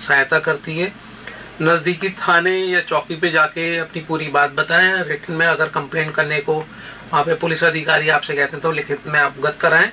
सहायता करती है। नजदीकी थाने या चौकी पे जाके अपनी पूरी बात बताएं। रिटन में अगर कंप्लेंट करने को वहाँ पे पुलिस अधिकारी आपसे कहते हैं तो लिखित में अवगत कराएं।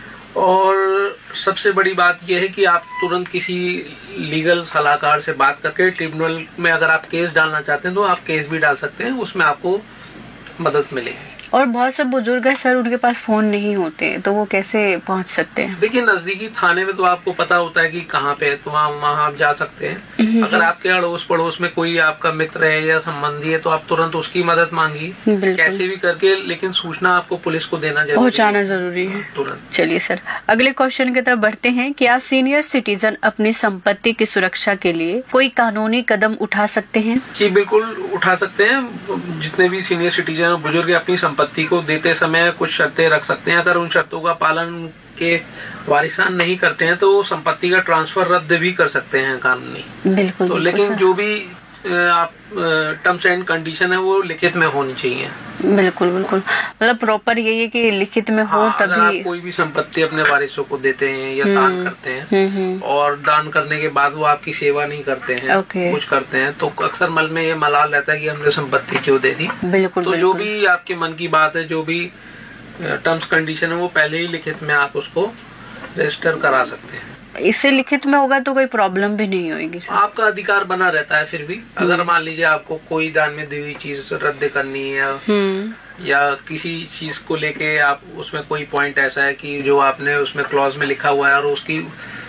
और सबसे बड़ी बात यह है कि आप तुरंत किसी लीगल सलाहकार से बात करके ट्रिब्यूनल में अगर आप केस डालना चाहते हैं तो आप केस भी डाल सकते हैं, उसमें आपको मदद मिलेगी। और बहुत से बुजुर्ग है सर, उनके पास फोन नहीं होते तो वो कैसे पहुंच सकते हैं? देखिए, नजदीकी थाने में तो आपको पता होता है कि कहाँ पे है, तो वहाँ आप जा सकते हैं। अगर आपके अड़ोस पड़ोस में कोई आपका मित्र है या संबंधी है तो आप तुरंत उसकी मदद मांगिए, कैसे भी करके, लेकिन सूचना आपको पुलिस को देना जरूरी, पहुंचाना जरूरी है तुरंत। चलिए सर, अगले क्वेश्चन की तरफ बढ़ते हैं। क्या सीनियर सिटीजन अपनी संपत्ति की सुरक्षा के लिए कोई कानूनी कदम उठा सकते हैं? जी बिल्कुल उठा सकते हैं। जितने भी सीनियर सिटीजन बुजुर्ग अपनी संपत्ति को देते समय कुछ शर्तें रख सकते हैं। अगर उन शर्तों का पालन के वारिसान नहीं करते हैं तो संपत्ति का ट्रांसफर रद्द भी कर सकते हैं कानूनी। बिल्कुल। तो लेकिन जो भी आप टर्म्स एंड कंडीशन है वो लिखित में होनी चाहिए। बिल्कुल बिल्कुल, मतलब प्रॉपर यही है कि लिखित में हो तभी। अगर आप कोई भी संपत्ति अपने वारिसों को देते हैं या दान करते हैं और दान करने के बाद वो आपकी सेवा नहीं करते हैं, कुछ करते हैं, तो अक्सर मन में ये मलाल रहता है कि हमने संपत्ति क्यों दे दी। बिल्कुल। तो जो भी आपके मन की बात है, जो भी टर्म्स कंडीशन है, वो पहले ही लिखित में आप उसको रजिस्टर करा सकते हैं। इससे लिखित में होगा तो कोई प्रॉब्लम भी नहीं होगी सर? आपका अधिकार बना रहता है। फिर भी अगर मान लीजिए आपको कोई दान में दी हुई चीज रद्द करनी है या किसी चीज को लेके आप उसमें कोई पॉइंट ऐसा है कि जो आपने उसमें क्लॉज में लिखा हुआ है और उसकी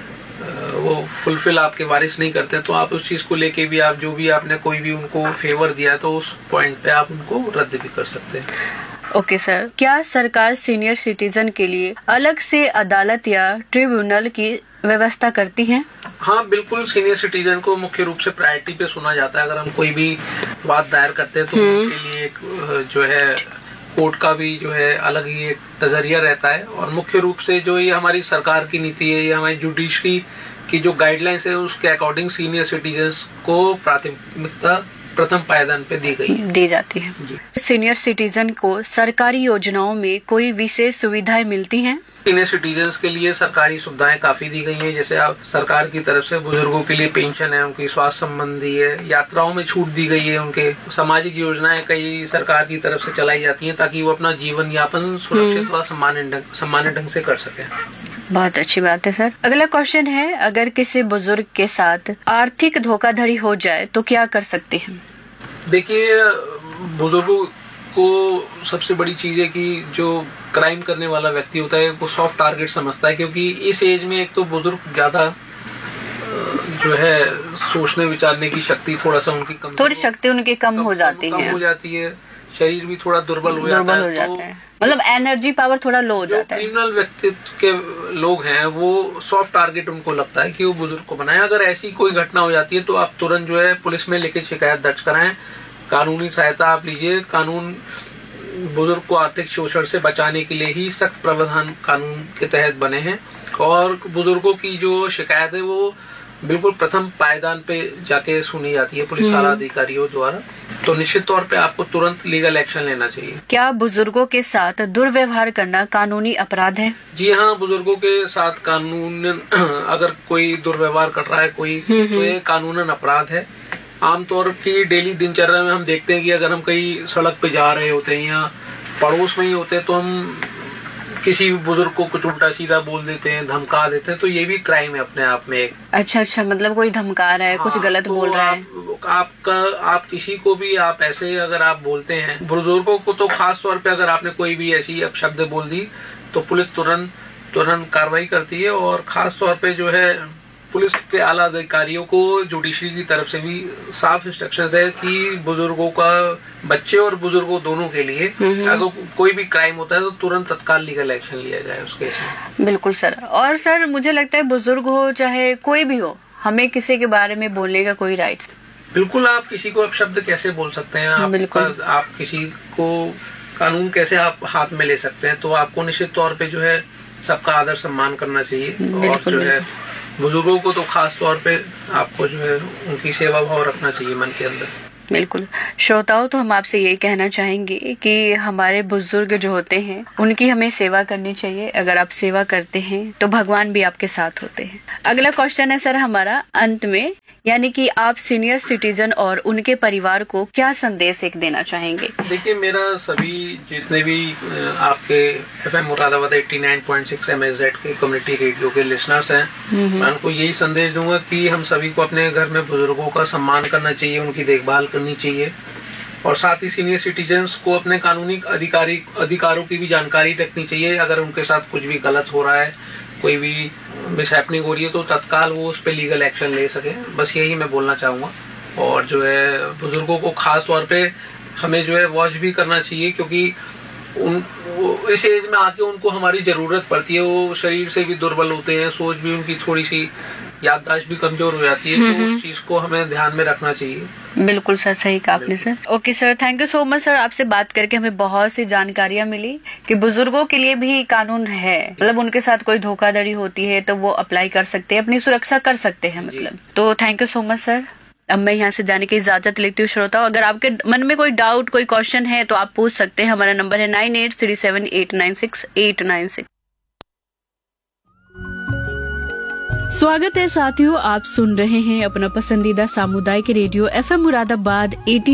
वो फुलफिल आपके वारिस नहीं करते, तो आप उस चीज को लेके भी आप जो भी आपने कोई भी उनको फेवर दिया है तो उस पॉइंट पे आप उनको रद्द भी कर सकते हैं। ओके सर, क्या सरकार सीनियर सिटीजन के लिए अलग से अदालत या ट्रिब्यूनल की व्यवस्था करती है? हाँ बिल्कुल, सीनियर सिटीजन को मुख्य रूप से प्रायोरिटी पे सुना जाता है। अगर हम कोई भी बात दायर करते हैं तो उनके लिए एक जो है कोर्ट का भी जो है अलग ही एक नजरिया रहता है। और मुख्य रूप से जो ये हमारी सरकार की नीति है, ये हमारी जुडिशरी की जो गाइडलाइंस है उसके अकॉर्डिंग सीनियर सिटीजन्स को प्राथमिकता प्रथम पायदान पे दी जाती है। सीनियर सिटीजन को सरकारी योजनाओं में कोई विशेष सुविधाएं मिलती हैं? सीनियर सिटीजन्स के लिए सरकारी सुविधाएं काफी दी गई हैं। जैसे आप सरकार की तरफ से बुजुर्गों के लिए पेंशन है, उनकी स्वास्थ्य संबंधी है, यात्राओं में छूट दी गई है, उनके सामाजिक योजनाएं कई सरकार की तरफ से चलाई जाती हैं ताकि वो अपना जीवन यापन सुरक्षित व सम्मानित ढंग से कर सके। बहुत अच्छी बात है सर। अगला क्वेश्चन है, अगर किसी बुजुर्ग के साथ आर्थिक धोखाधड़ी हो जाए तो क्या कर सकते हैं? देखिए, बुजुर्गों को सबसे बड़ी चीज है कि जो क्राइम करने वाला व्यक्ति होता है वो सॉफ्ट टारगेट समझता है, क्योंकि इस एज में एक तो बुजुर्ग ज्यादा जो है सोचने विचारने की शक्ति थोड़ी शक्ति उनकी कम हो जाती है, शरीर भी थोड़ा दुर्बल हो जाता है। मतलब एनर्जी पावर थोड़ा लो हो जाता है। क्रिमिनल व्यक्तित्व के लोग हैं वो सॉफ्ट टारगेट उनको लगता है कि वो बुजुर्ग को बनाए। अगर ऐसी कोई घटना हो जाती है तो आप तुरंत जो है पुलिस में लिखित शिकायत दर्ज कराएं, कानूनी सहायता आप लीजिए। कानून बुजुर्ग को आर्थिक शोषण से बचाने के लिए ही सख्त प्रावधान कानून के तहत बने हैं और बुजुर्गों की जो शिकायत है वो बिल्कुल प्रथम पायदान पे जाके सुनी जाती है पुलिस आला अधिकारियों द्वारा। तो निश्चित तौर पे आपको तुरंत लीगल एक्शन लेना चाहिए। क्या बुजुर्गों के साथ दुर्व्यवहार करना कानूनी अपराध है? जी हाँ, बुजुर्गों के साथ कानून अगर कोई दुर्व्यवहार कर रहा है कोई तो ये कानूनन अपराध है। आमतौर की डेली दिनचर्या में हम देखते हैं कि अगर हम कहीं सड़क पे जा रहे होते हैं या पड़ोस में ही होते हैं तो हम किसी भी बुजुर्ग को कुछ उल्टा सीधा बोल देते हैं, धमका देते हैं, तो ये भी क्राइम है अपने आप में एक। अच्छा, मतलब कोई धमका रहा है, कुछ गलत तो बोल रहा है। आप किसी को भी आप ऐसे अगर आप बोलते हैं, बुजुर्गों को तो खास तौर पे अगर आपने कोई भी ऐसी अपशब्द बोल दी तो पुलिस तुरंत कार्रवाई करती है। और खास तौर पे जो है पुलिस के आला अधिकारियों को जुडिशरी की तरफ से भी साफ इंस्ट्रक्शन है कि बुजुर्गों का, बच्चे और बुजुर्गों दोनों के लिए अगर कोई भी क्राइम होता है तो तुरंत तत्काल लीगल एक्शन लिया जाए उस केस में। बिल्कुल सर। और सर मुझे लगता है बुजुर्ग हो चाहे कोई भी हो, हमें किसी के बारे में बोलने का कोई राइट। बिल्कुल, आप किसी को अपशब्द कैसे बोल सकते हैं, आप किसी को कानून कैसे आप हाथ में ले सकते हैं। तो आपको निश्चित तौर पे जो है सबका आदर सम्मान करना चाहिए और जो है बुजुर्गों को तो खास तौर पे आपको जो है उनकी सेवा भाव रखना चाहिए मन के अंदर। बिल्कुल। श्रोताओं, तो हम आपसे यही कहना चाहेंगे कि हमारे बुजुर्ग जो होते हैं उनकी हमें सेवा करनी चाहिए। अगर आप सेवा करते हैं तो भगवान भी आपके साथ होते हैं। अगला क्वेश्चन है सर हमारा अंत में, यानी कि आप सीनियर सिटीजन और उनके परिवार को क्या संदेश एक देना चाहेंगे? देखिए, मेरा सभी जितने भी आपके FM मुरादाबाद 89.6 MSZ के कम्युनिटी रेडियो के लिसनर्स हैं, मैं उनको यही संदेश दूंगा कि हम सभी को अपने घर में बुजुर्गों का सम्मान करना चाहिए, उनकी देखभाल करनी चाहिए और साथ ही सीनियर सिटीजन्स को अपने कानूनी अधिकारों की भी जानकारी रखनी चाहिए। अगर उनके साथ कुछ भी गलत हो रहा है, कोई भी मिसहैपनिंग हो रही है, तो तत्काल वो उस पर लीगल एक्शन ले सके। बस यही मैं बोलना चाहूंगा। और जो है बुजुर्गों को खास तौर पे हमें जो है वॉच भी करना चाहिए, क्योंकि इस एज में आके उनको हमारी जरूरत पड़ती है। वो शरीर से भी दुर्बल होते हैं, सोच भी उनकी थोड़ी सी, याददाश्त भी कमजोर हो जाती है, तो उस चीज को हमें ध्यान में रखना चाहिए। बिल्कुल सर, सही कहा आपने sir. Okay sir, thank you so much sir. आपसे बात करके हमें बहुत सी जानकारियां मिली कि बुजुर्गों के लिए भी कानून है, मतलब उनके साथ कोई धोखाधड़ी होती है तो वो अप्लाई कर सकते हैं, अपनी सुरक्षा कर सकते हैं मतलब। तो thank you so much sir. अब मैं यहाँ से जाने की इजाजत लेती हूँ। श्रोताओं, अगर आपके मन में कोई डाउट, कोई क्वेश्चन है तो आप पूछ सकते हैं। हमारा नंबर है 9837896896। स्वागत है साथियों, आप सुन रहे हैं अपना पसंदीदा सामुदायिक रेडियो FM मुरादाबाद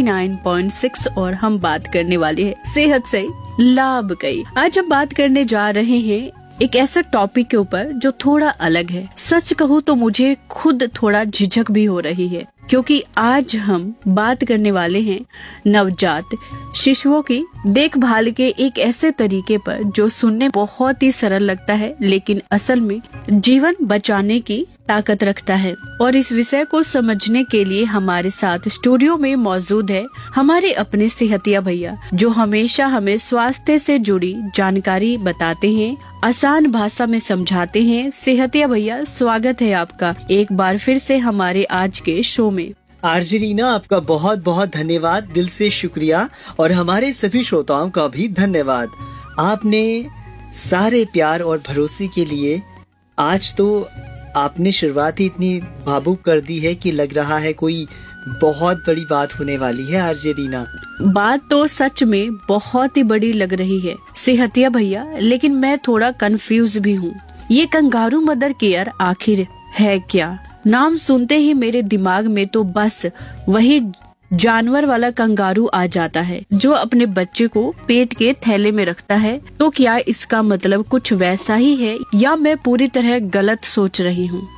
89.6 और हम बात करने वाले हैं सेहत से लाभ कई। आज हम बात करने जा रहे हैं एक ऐसा टॉपिक के ऊपर जो थोड़ा अलग है। सच कहूँ तो मुझे खुद थोड़ा झिझक भी हो रही है, क्योंकि आज हम बात करने वाले हैं नवजात शिशुओं की देखभाल के एक ऐसे तरीके पर जो सुनने बहुत ही सरल लगता है, लेकिन असल में जीवन बचाने की ताकत रखता है। और इस विषय को समझने के लिए हमारे साथ स्टूडियो में मौजूद है हमारे अपने सेहतिया भैया, जो हमेशा हमें स्वास्थ्य से जुड़ी जानकारी बताते हैं, आसान भाषा में समझाते हैं। सेहतिया भैया, स्वागत है आपका एक बार फिर से हमारे आज के शो में। आरजे रीना, आपका बहुत बहुत धन्यवाद, दिल से शुक्रिया। और हमारे सभी श्रोताओं का भी धन्यवाद। आपने सारे प्यार और भरोसे के लिए आज तो आपने शुरुआत ही इतनी भावुक कर दी है कि लग रहा है कोई बहुत बड़ी बात होने वाली है। आरजे रीना, बात तो सच में बहुत ही बड़ी लग रही है सेहतिया भैया, लेकिन मैं थोड़ा कंफ्यूज भी हूँ। ये कंगारू मदर केयर आखिर है क्या? नाम सुनते ही मेरे दिमाग में तो बस वही जानवर वाला कंगारू आ जाता है जो अपने बच्चे को पेट के थैले में रखता है। तो क्या इसका मतलब कुछ वैसा ही है या मैं पूरी तरह गलत सोच रही हूँ?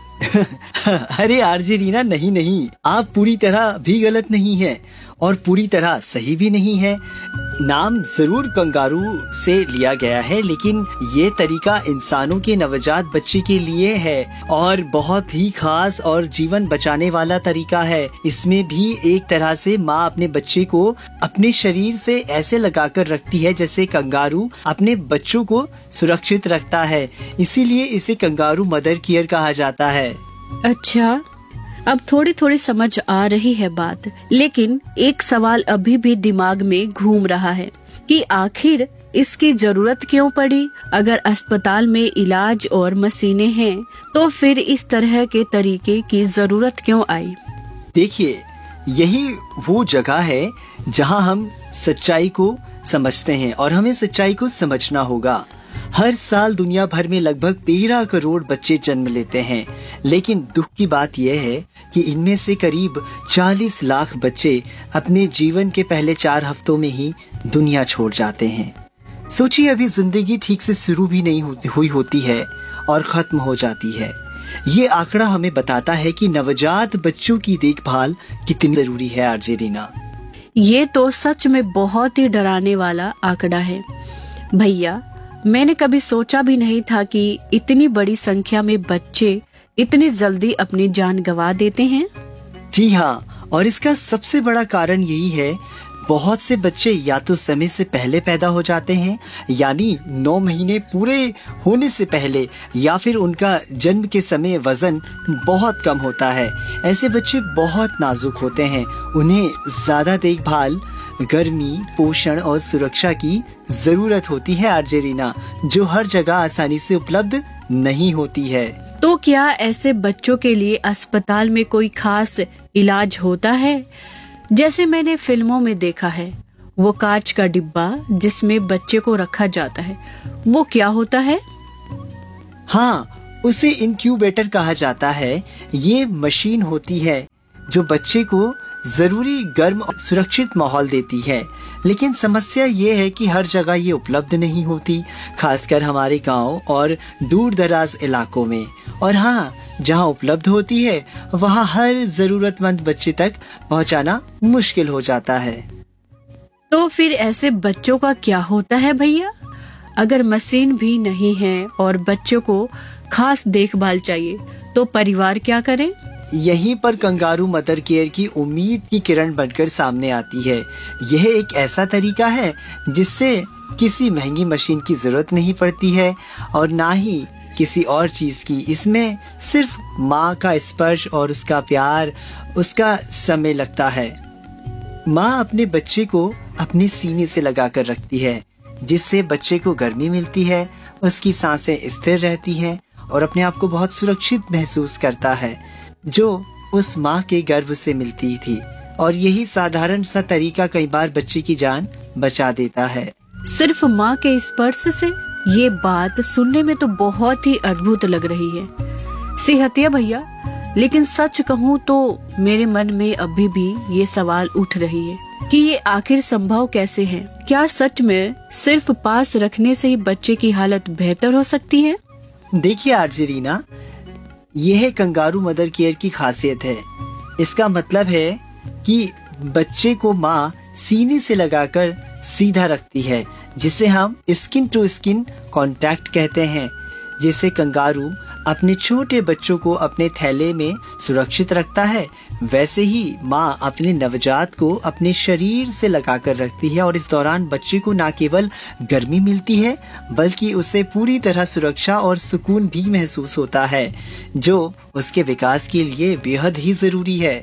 अरे आरजे रीना, नहीं, आप पूरी तरह भी गलत नहीं है और पूरी तरह सही भी नहीं है। नाम जरूर कंगारू से लिया गया है, लेकिन ये तरीका इंसानों के नवजात बच्चे के लिए है और बहुत ही खास और जीवन बचाने वाला तरीका है। इसमें भी एक तरह से माँ अपने बच्चे को अपने शरीर से ऐसे लगाकर रखती है जैसे कंगारू अपने बच्चों को सुरक्षित रखता है, इसीलिए इसे कंगारू मदर केयर कहा जाता है। अच्छा, अब थोड़ी थोड़ी समझ आ रही है बात, लेकिन एक सवाल अभी भी दिमाग में घूम रहा है कि आखिर इसकी जरूरत क्यों पड़ी? अगर अस्पताल में इलाज और मशीनें हैं तो फिर इस तरह के तरीके की जरूरत क्यों आई? देखिए, यही वो जगह है जहां हम सच्चाई को समझते हैं और हमें सच्चाई को समझना होगा। हर साल दुनिया भर में लगभग 13 करोड़ बच्चे जन्म लेते हैं, लेकिन दुख की बात यह है कि इनमें से करीब 40 लाख बच्चे अपने जीवन के पहले 4 हफ्तों में ही दुनिया छोड़ जाते हैं। सोचिए, अभी जिंदगी ठीक से शुरू भी नहीं हुई होती है और खत्म हो जाती है। ये आंकड़ा हमें बताता है कि नवजात बच्चों की देखभाल कितनी जरूरी है। आरजे रीना, ये तो सच में बहुत ही डराने वाला आंकड़ा है भैया। मैंने कभी सोचा भी नहीं था कि इतनी बड़ी संख्या में बच्चे इतनी जल्दी अपनी जान गंवा देते हैं। जी हाँ, और इसका सबसे बड़ा कारण यही है, बहुत से बच्चे या तो समय से पहले पैदा हो जाते हैं, यानी 9 महीने पूरे होने से पहले, या फिर उनका जन्म के समय वजन बहुत कम होता है। ऐसे बच्चे बहुत नाजुक होते हैं, उन्हें ज्यादा देखभाल, गर्मी, पोषण और सुरक्षा की जरूरत होती है आरजे रीना, जो हर जगह आसानी से उपलब्ध नहीं होती है। तो क्या ऐसे बच्चों के लिए अस्पताल में कोई खास इलाज होता है? जैसे मैंने फिल्मों में देखा है, वो कांच का डिब्बा जिसमें बच्चे को रखा जाता है, वो क्या होता है? हाँ, उसे इंक्यूबेटर कहा जाता है। ये मशीन होती है जो बच्चे को जरूरी गर्म और सुरक्षित माहौल देती है। लेकिन समस्या ये है कि हर जगह ये उपलब्ध नहीं होती, खासकर हमारे गांव और दूर दराज इलाकों में। और हाँ, जहाँ उपलब्ध होती है वहाँ हर जरूरतमंद बच्चे तक पहुँचाना मुश्किल हो जाता है। तो फिर ऐसे बच्चों का क्या होता है भैया? अगर मशीन भी नहीं है और बच्चों को खास देखभाल चाहिए तो परिवार क्या करे? यहीं पर कंगारू मदर केयर की उम्मीद की किरण बनकर सामने आती है। यह एक ऐसा तरीका है जिससे किसी महंगी मशीन की जरूरत नहीं पड़ती है और ना ही किसी और चीज की। इसमें सिर्फ माँ का स्पर्श और उसका प्यार, उसका समय लगता है। माँ अपने बच्चे को अपने सीने से लगाकर रखती है, जिससे बच्चे को गर्मी मिलती है, उसकी सांसें स्थिर रहती हैं और अपने आप को बहुत सुरक्षित महसूस करता है, जो उस माँ के गर्भ से मिलती थी। और यही साधारण सा तरीका कई बार बच्चे की जान बचा देता है। सिर्फ माँ के स्पर्श से? ये बात सुनने में तो बहुत ही अद्भुत लग रही है सेहतिया भैया, लेकिन सच कहूँ तो मेरे मन में अभी भी ये सवाल उठ रही है कि ये आखिर संभव कैसे है? क्या सच में सिर्फ पास रखने से ही बच्चे की हालत बेहतर हो सकती है? देखिए आरजे रीना, यह कंगारू मदर केयर की खासियत है। इसका मतलब है कि बच्चे को माँ सीने से लगाकर सीधा रखती है, जिसे हम स्किन टू स्किन कांटेक्ट कहते हैं। जिसे कंगारू अपने छोटे बच्चों को अपने थैले में सुरक्षित रखता है, वैसे ही माँ अपने नवजात को अपने शरीर से लगाकर रखती है। और इस दौरान बच्चे को न केवल गर्मी मिलती है, बल्कि उसे पूरी तरह सुरक्षा और सुकून भी महसूस होता है, जो उसके विकास के लिए बेहद ही जरूरी है।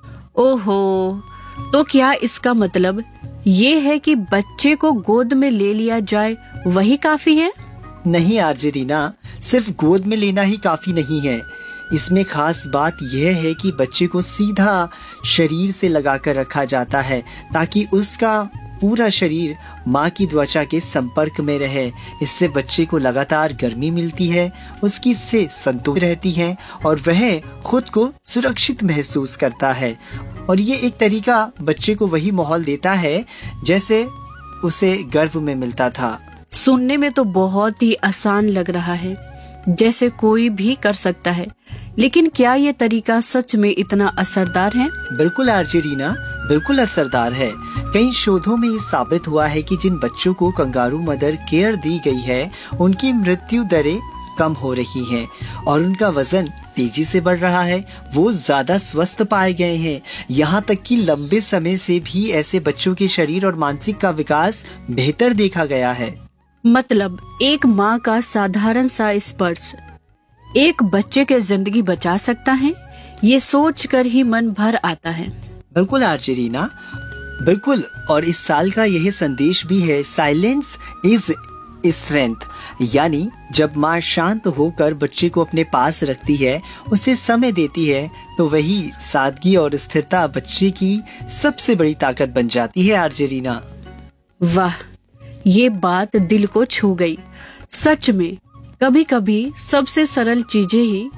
ओहो, तो क्या इसका मतलब ये है कि बच्चे को गोद में ले लिया जाए वही काफी है? नहीं आरजे रीना, सिर्फ गोद में लेना ही काफी नहीं है। इसमें खास बात यह है कि बच्चे को सीधा शरीर से लगाकर रखा जाता है, ताकि उसका पूरा शरीर माँ की त्वचा के संपर्क में रहे। इससे बच्चे को लगातार गर्मी मिलती है, उसकी से संतुलित रहती है और वह खुद को सुरक्षित महसूस करता है। और ये एक तरीका बच्चे को वही माहौल देता है जैसे उसे गर्भ में मिलता था। सुनने में तो बहुत ही आसान लग रहा है, जैसे कोई भी कर सकता है, लेकिन क्या ये तरीका सच में इतना असरदार है? बिल्कुल आरजे रीना, बिल्कुल असरदार है। कई शोधों में ये साबित हुआ है कि जिन बच्चों को कंगारू मदर केयर दी गई है, उनकी मृत्यु दरें कम हो रही हैं और उनका वजन तेजी से बढ़ रहा है। वो ज्यादा स्वस्थ पाए गए हैं। यहाँ तक कि लंबे समय से भी ऐसे बच्चों के शरीर और मानसिक का विकास बेहतर देखा गया है। मतलब एक माँ का साधारण सा स्पर्श एक बच्चे के जिंदगी बचा सकता है, ये सोचकर ही मन भर आता है। बिल्कुल आरजे रीना, बिल्कुल। और इस साल का यही संदेश भी है, साइलेंस इज स्ट्रेंथ। यानी जब माँ शांत होकर बच्चे को अपने पास रखती है, उसे समय देती है, तो वही सादगी और स्थिरता बच्चे की सबसे बड़ी ताकत बन जाती है आरजे रीना। वाह, ये बात दिल को छू गई। सच में कभी कभी सबसे सरल चीजें ही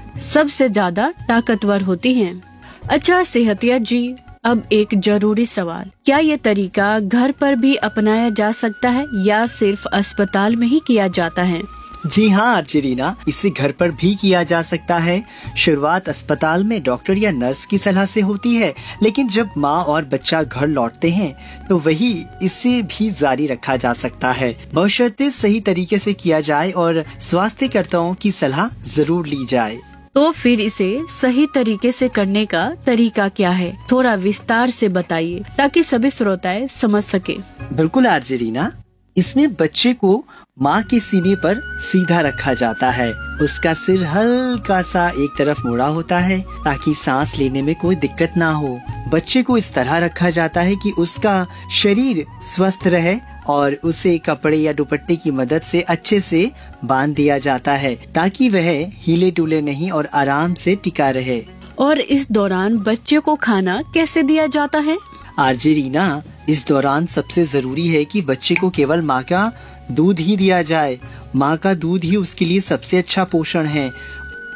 सबसे ज्यादा ताकतवर होती हैं। अच्छा सेहतिया जी, अब एक जरूरी सवाल, क्या ये तरीका घर पर भी अपनाया जा सकता है या सिर्फ अस्पताल में ही किया जाता है? जी हाँ आरजे रीना, इसे घर पर भी किया जा सकता है। शुरुआत अस्पताल में डॉक्टर या नर्स की सलाह से होती है, लेकिन जब माँ और बच्चा घर लौटते हैं तो वही इसे भी जारी रखा जा सकता है, बशर्ते सही तरीके से किया जाए और स्वास्थ्यकर्ताओं की सलाह जरूर ली जाए। तो फिर इसे सही तरीके से करने का तरीका क्या है? थोड़ा विस्तार से बताइए ताकि सभी श्रोताएं समझ सके। बिल्कुल आरजे रीना, इसमें बच्चे को माँ के सीने पर सीधा रखा जाता है। उसका सिर हल्का सा एक तरफ मुड़ा होता है ताकि सांस लेने में कोई दिक्कत ना हो। बच्चे को इस तरह रखा जाता है कि उसका शरीर स्वस्थ रहे और उसे कपड़े या दुपट्टे की मदद से अच्छे से बांध दिया जाता है, ताकि वह हिले डुले नहीं और आराम से टिका रहे। और इस दौरान बच्चे को खाना कैसे दिया जाता है? आरजे रीना, इस दौरान सबसे जरूरी है कि बच्चे को केवल माँ का दूध ही दिया जाए। माँ का दूध ही उसके लिए सबसे अच्छा पोषण है।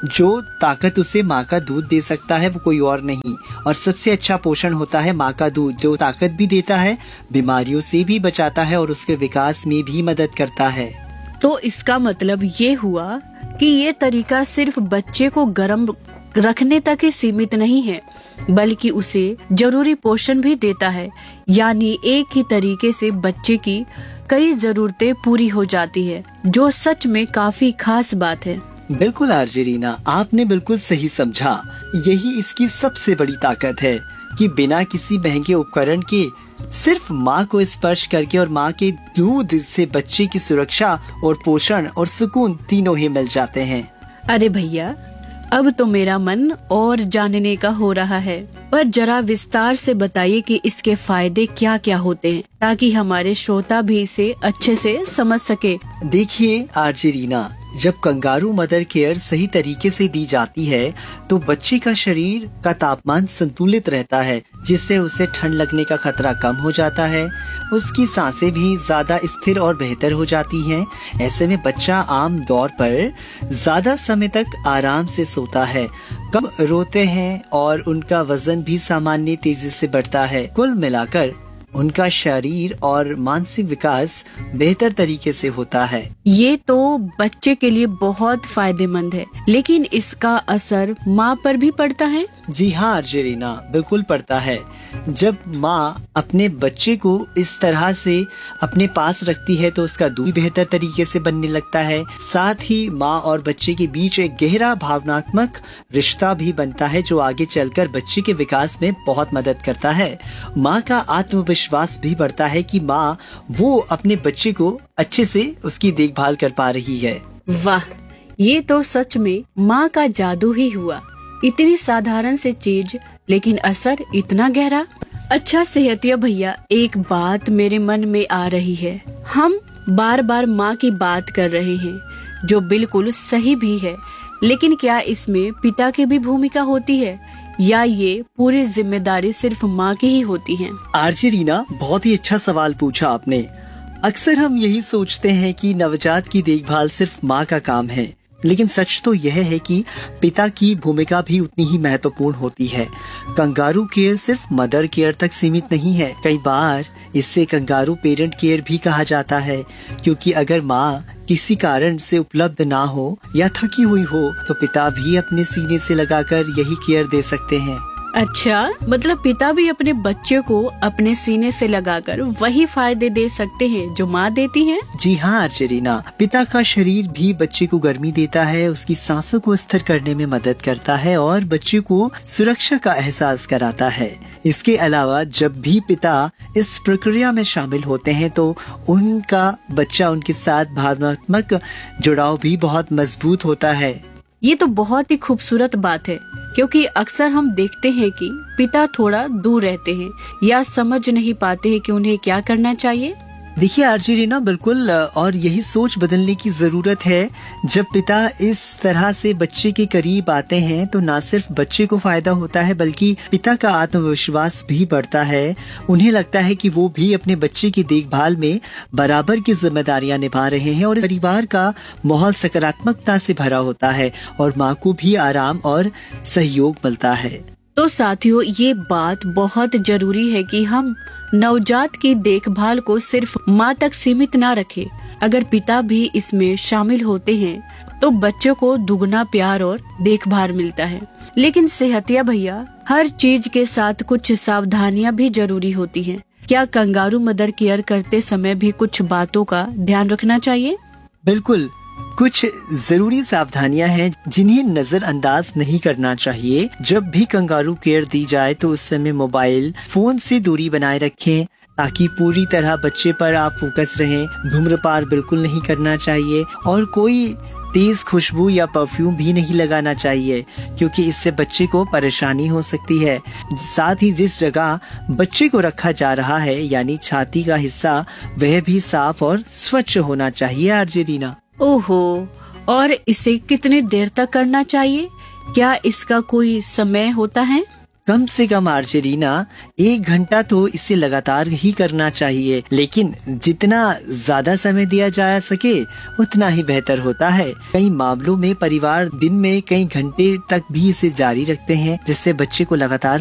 जो ताकत उसे माँ का दूध दे सकता है वो कोई और नहीं, और सबसे अच्छा पोषण होता है माँ का दूध, जो ताकत भी देता है, बीमारियों से भी बचाता है और उसके विकास में भी मदद करता है। तो इसका मतलब ये हुआ कि ये तरीका सिर्फ बच्चे को गर्म रखने तक ही सीमित नहीं है, बल्कि उसे जरूरी पोषण भी देता है। यानी एक ही तरीके से बच्चे की कई जरूरतें पूरी हो जाती है, जो सच में काफी खास बात है। बिल्कुल आरजे रीना, आपने बिल्कुल सही समझा। यही इसकी सबसे बड़ी ताकत है कि बिना किसी महंगे उपकरण के सिर्फ माँ को स्पर्श करके और माँ के दूध से बच्चे की सुरक्षा और पोषण और सुकून तीनों ही मिल जाते हैं। अरे भैया, अब तो मेरा मन और जानने का हो रहा है, पर जरा विस्तार से बताइए कि इसके फायदे क्या क्या होते हैं, ताकि हमारे श्रोता भी इसे अच्छे से समझ सके। देखिए आरजे रीना, जब कंगारू मदर केयर सही तरीके से दी जाती है तो बच्चे का शरीर का तापमान संतुलित रहता है, जिससे उसे ठंड लगने का खतरा कम हो जाता है। उसकी सांसें भी ज्यादा स्थिर और बेहतर हो जाती हैं। ऐसे में बच्चा आम तौर पर ज्यादा समय तक आराम से सोता है, कम रोते हैं और उनका वजन भी सामान्य तेजी से बढ़ता है। कुल मिलाकर उनका शरीर और मानसिक विकास बेहतर तरीके से होता है। ये तो बच्चे के लिए बहुत फायदेमंद है, लेकिन इसका असर माँ पर भी पड़ता है? जी हाँ अर्जेरीना, बिल्कुल पड़ता है। जब माँ अपने बच्चे को इस तरह से अपने पास रखती है तो उसका दूध बेहतर तरीके से बनने लगता है। साथ ही माँ और बच्चे के बीच एक गहरा भावनात्मक रिश्ता भी बनता है, जो आगे चलकर बच्चे के विकास में बहुत मदद करता है। माँ का आत्मविश्वास भी बढ़ता है कि माँ वो अपने बच्चे को अच्छे से उसकी देखभाल कर पा रही है। वाह, ये तो सच में माँ का जादू ही हुआ। इतनी साधारण से चीज, लेकिन असर इतना गहरा। अच्छा सेहतिया भैया, एक बात मेरे मन में आ रही है। हम बार बार माँ की बात कर रहे हैं, जो बिल्कुल सही भी है, लेकिन क्या इसमें पिता की भी भूमिका होती है, या ये पूरी जिम्मेदारी सिर्फ माँ की ही होती है? आरजे रीना, बहुत ही अच्छा सवाल पूछा आपने। अक्सर हम यही सोचते हैं कि नवजात की देखभाल सिर्फ माँ का काम है, लेकिन सच तो यह है कि पिता की भूमिका भी उतनी ही महत्वपूर्ण होती है। कंगारू केयर सिर्फ मदर केयर तक सीमित नहीं है, कई बार इससे कंगारू पेरेंट केयर भी कहा जाता है, क्योंकि अगर माँ किसी कारण से उपलब्ध ना हो या थकी हुई हो तो पिता भी अपने सीने से लगाकर यही केयर दे सकते हैं। अच्छा, मतलब पिता भी अपने बच्चे को अपने सीने से लगाकर वही फायदे दे सकते हैं जो माँ देती है? जी हाँ अर्चरीना, पिता का शरीर भी बच्चे को गर्मी देता है, उसकी सांसों को स्थिर करने में मदद करता है और बच्चे को सुरक्षा का एहसास कराता है। इसके अलावा जब भी पिता इस प्रक्रिया में शामिल होते हैं तो उनका बच्चा उनके साथ भावनात्मक जुड़ाव भी बहुत मजबूत होता है। ये तो बहुत ही खूबसूरत बात है, क्योंकि अक्सर हम देखते हैं कि पिता थोड़ा दूर रहते हैं या समझ नहीं पाते हैं कि उन्हें क्या करना चाहिए। देखिए अर्चरीना, बिल्कुल, और यही सोच बदलने की जरूरत है। जब पिता इस तरह से बच्चे के करीब आते हैं तो न सिर्फ बच्चे को फायदा होता है, बल्कि पिता का आत्मविश्वास भी बढ़ता है। उन्हें लगता है कि वो भी अपने बच्चे की देखभाल में बराबर की जिम्मेदारियां निभा रहे हैं और परिवार का माहौल सकारात्मकता से भरा होता है और माँ को भी आराम और सहयोग मिलता है। तो साथियों, ये बात बहुत जरूरी है कि हम नवजात की देखभाल को सिर्फ माँ तक सीमित ना रखें। अगर पिता भी इसमें शामिल होते हैं तो बच्चों को दुगना प्यार और देखभाल मिलता है। लेकिन सेहतिया भैया, हर चीज के साथ कुछ सावधानियाँ भी जरूरी होती हैं। क्या कंगारू मदर केयर करते समय भी कुछ बातों का ध्यान रखना चाहिए? बिल्कुल, कुछ जरूरी सावधानियां हैं जिन्हें नजरअंदाज नहीं करना चाहिए। जब भी कंगारू केयर दी जाए तो उस समय मोबाइल फोन से दूरी बनाए रखें ताकि पूरी तरह बच्चे पर आप फोकस रहें। धूम्रपान बिल्कुल नहीं करना चाहिए और कोई तेज खुशबू या परफ्यूम भी नहीं लगाना चाहिए, क्योंकि इससे बच्चे को परेशानी हो सकती है। साथ ही जिस जगह बच्चे को रखा जा रहा है यानी छाती का हिस्सा, वह भी साफ और स्वच्छ होना चाहिए। अर्जेरीना, ओहो, और इसे कितनी देर तक करना चाहिए? क्या इसका कोई समय होता है? कम से कम आर्जेरीना 1 घंटा तो इसे लगातार ही करना चाहिए, लेकिन जितना ज्यादा समय दिया जा सके उतना ही बेहतर होता है। कई मामलों में परिवार दिन में कई घंटे तक भी इसे जारी रखते हैं, जिससे बच्चे को लगातार